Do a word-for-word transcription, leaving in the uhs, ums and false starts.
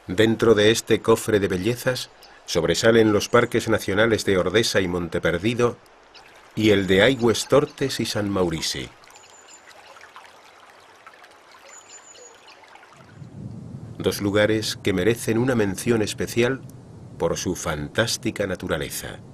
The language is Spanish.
Dentro de este cofre de bellezas sobresalen los parques nacionales de Ordesa y Monteperdido y el de Aigües-Tortes y San Maurici. Dos lugares que merecen una mención especial por su fantástica naturaleza.